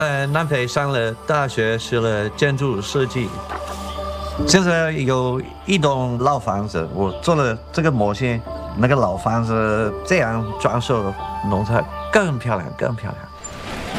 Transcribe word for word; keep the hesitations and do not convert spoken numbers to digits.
在南非上了大学，学了建筑设计。现在有一栋老房子，我做了这个模型，那个老房子这样装修，弄出来更漂亮，更漂亮。